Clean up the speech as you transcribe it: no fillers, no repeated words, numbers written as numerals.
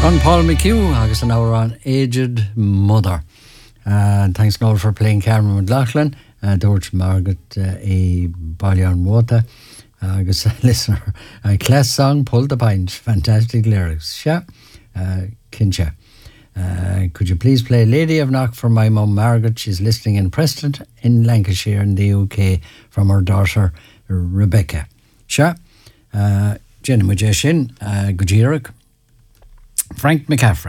Chun Paul McHugh, agus an hour on Aged Mother. Thanks Noel for playing Cameron McLaughlin. George Margaret a Ballion Water. Agus listener, class song, Pull the Pint. Fantastic lyrics. Sha, Kincha. Could you please play Lady of Knock for my mum Margaret? She's listening in Preston in Lancashire in the UK from her daughter Rebecca. Sha, Jenny Majeshin, Gujiruk. Frank McCaffrey.